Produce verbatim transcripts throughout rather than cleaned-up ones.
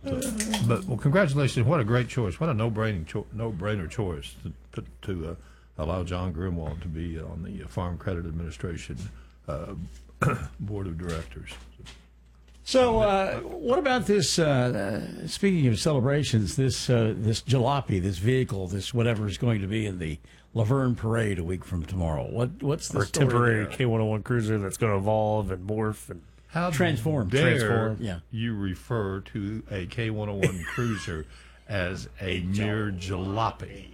So, but well, congratulations! What a great choice! What a no-brainer, cho- no-brainer choice to to, to uh, allow John Grimwald to be on the Farm Credit Administration uh, board of directors. So, uh, what about this? Uh, uh, speaking of celebrations, this uh, this jalopy, this vehicle, this whatever is going to be in the Laverne Parade a week from tomorrow. What what's the or story temporary there? K one oh one cruiser that's going to evolve and morph and How Transform. dare Transform, yeah. you refer to a K one oh one cruiser as a mere jalopy?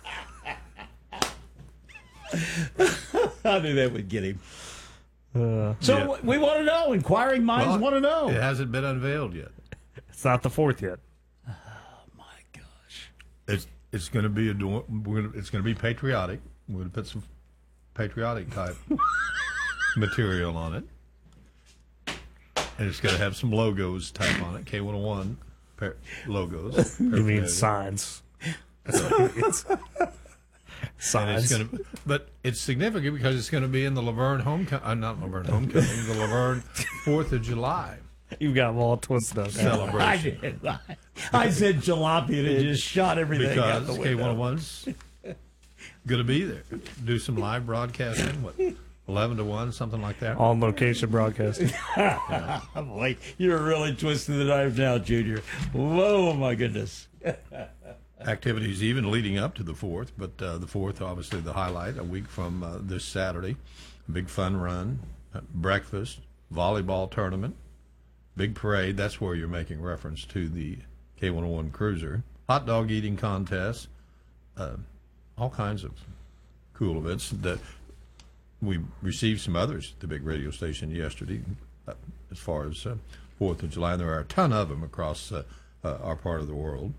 I knew that would get him. uh, So Yeah. we want to know. Inquiring minds Well, want to know. It hasn't been unveiled yet. it's not the fourth yet. Oh my gosh! It's it's going to be a we're gonna, it's going to be patriotic. We're going to put some patriotic type material on it, and it's going to have some logos type on it. K one oh one par- logos. You mean paraphernalia. signs? That's what it means. And Signs. it's going to, but it's significant because it's going to be in the Laverne homecoming, uh, not Laverne homecoming, the Laverne Fourth of July You've got them all twisted up. I celebration. did. I said jalopy, and it just shot everything out the Because K one oh window. one's going to be there. Do some live broadcasting. What, eleven to one, something like that. On location broadcasting. Boy, you're really twisting the knife now, Junior. Whoa, my goodness. Activities even leading up to the fourth, but uh, the fourth, obviously, the highlight a week from uh, this Saturday. Big fun run, uh, breakfast, volleyball tournament, big parade. That's where you're making reference to the K one oh one cruiser. Hot dog eating contest, uh, all kinds of cool events. That we received some others at the big radio station yesterday, uh, as far as uh, Fourth of July. There are a ton of them across uh, uh, our part of the world.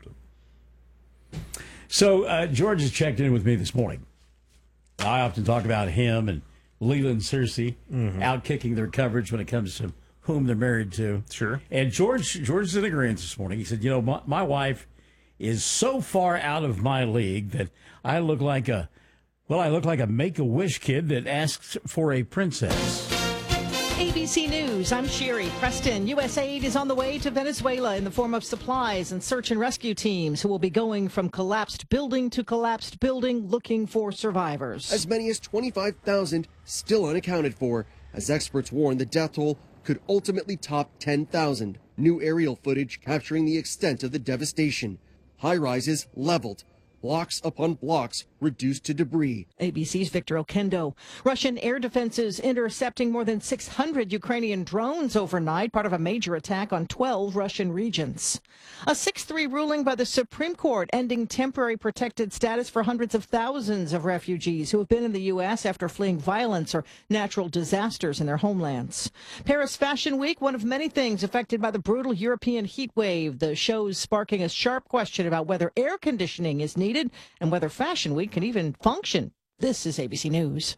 So uh, George has checked in with me this morning. I often talk about him and Leland Searcy out kicking their coverage when it comes to whom they're married to. Sure. And George George is in agreement this morning. He said, you know, my, my wife is so far out of my league that I look like a, well, I look like a Make-A-Wish kid that asks for a princess. A B C News, I'm Sherry Preston. U S aid is on the way to Venezuela in the form of supplies and search and rescue teams who will be going from collapsed building to collapsed building looking for survivors. As many as twenty-five thousand still unaccounted for, as experts warn the death toll could ultimately top ten thousand. New aerial footage capturing the extent of the devastation. High-rises leveled, blocks upon blocks reduced to debris. A B C's Victor Okendo. Russian air defenses intercepting more than six hundred Ukrainian drones overnight, part of a major attack on twelve Russian regions. A six three ruling by the Supreme Court ending temporary protected status for hundreds of thousands of refugees who have been in the U S after fleeing violence or natural disasters in their homelands. Paris Fashion Week, one of many things affected by the brutal European heat wave. The show's sparking a sharp question about whether air conditioning is needed and whether Fashion Week can even function. This is A B C News.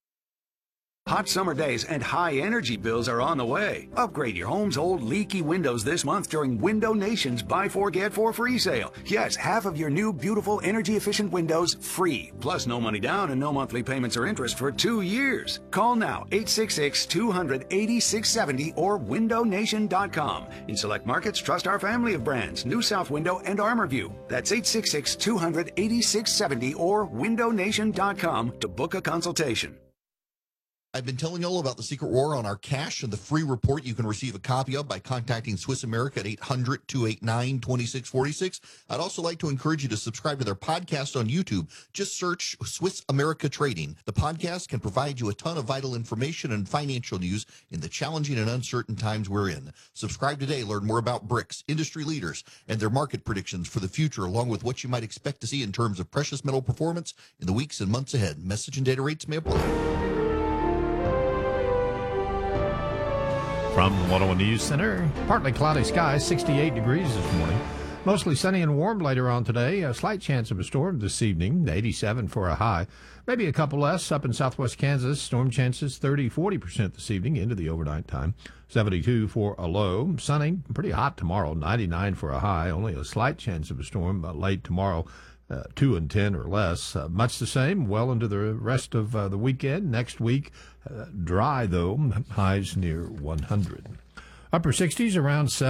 Hot summer days and high energy bills are on the way. Upgrade your home's old leaky windows this month during Window Nation's Buy Four Get Four free sale. Yes, half of your new beautiful energy efficient windows free. Plus no money down and no monthly payments or interest for two years. Call now eight six six, two hundred, eighty-six seventy or window nation dot com. In select markets, trust our family of brands, New South Window and ArmorView. That's eight six six, two hundred, eighty-six seventy or window nation dot com to book a consultation. I've been telling you all about the Secret War on our cash and the free report you can receive a copy of by contacting Swiss America at eight hundred, two eight nine, two six four six. I'd also like to encourage you to subscribe to their podcast on YouTube. Just search Swiss America Trading. The podcast can provide you a ton of vital information and financial news in the challenging and uncertain times we're in. Subscribe today. Learn more about bricks, industry leaders, and their market predictions for the future, along with what you might expect to see in terms of precious metal performance in the weeks and months ahead. Message and data rates may apply. From the one oh one News Center, partly cloudy skies, sixty-eight degrees this morning. Mostly sunny and warm later on today. A slight chance of a storm this evening, eighty-seven for a high. Maybe a couple less up in southwest Kansas. Storm chances thirty, forty percent this evening into the overnight time. seventy-two for a low. Sunny, pretty hot tomorrow, ninety-nine for a high. Only a slight chance of a storm uh, late tomorrow. Uh, two and ten or less. Uh, much the same well into the rest of uh, the weekend. Next week, uh, dry though, highs near one hundred. Upper sixties around seven.